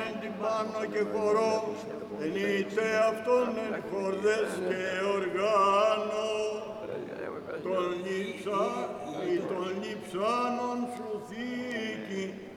εν την πάνω και χορό, εν είτε αυτόν εν χορδές και οργάνο, των λειψάνων σου θήκη,